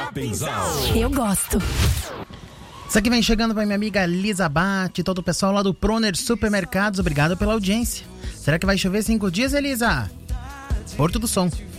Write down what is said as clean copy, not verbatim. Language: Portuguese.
Eu gosto. Isso aqui vem chegando para minha amiga Lisa Bate, todo o pessoal lá do Proner Supermercados. Obrigado pela audiência. Será que vai chover 5 dias, Elisa? Porto do Som.